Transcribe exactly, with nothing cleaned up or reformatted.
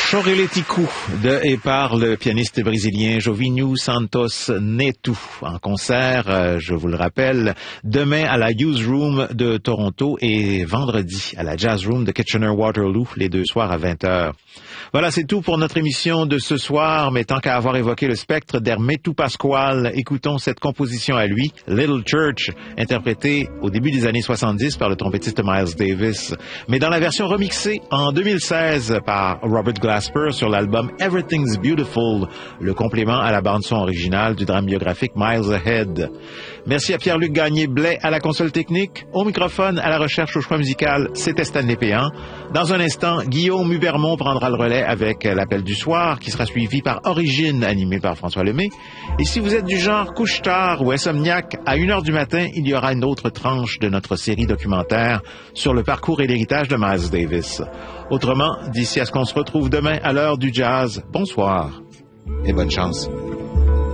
Choreletiku de et par le pianiste brésilien Jovinho Santos Neto en concert, euh, je vous le rappelle, demain à la Youth Room de Toronto et vendredi à la Jazz Room de Kitchener-Waterloo, les deux soirs à vingt heures. Voilà, c'est tout pour notre émission de ce soir, mais tant qu'à avoir évoqué le spectre d'Hermeto Pascoal, écoutons cette composition à lui, Little Church, interprétée au début des années soixante-dix par le trompettiste Miles Davis, mais dans la version remixée en deux mille seize par Robert Glasper sur l'album Everything's Beautiful, le complément à la bande-son originale du drame biographique Miles Ahead. Merci à Pierre-Luc Gagné-Blais à la console technique, au microphone, à la recherche au choix musical, c'était Stanley Péan. Dans un instant, Guillaume Hubermont prendra le relais avec l'appel du soir, qui sera suivi par Origine, animé par François Lemay. Et si vous êtes du genre couche-tard ou insomniaque, à une heure du matin, il y aura une autre tranche de notre série documentaire sur le parcours et l'héritage de Miles Davis. Autrement, d'ici à ce qu'on se retrouve demain à l'heure du jazz, bonsoir et bonne chance.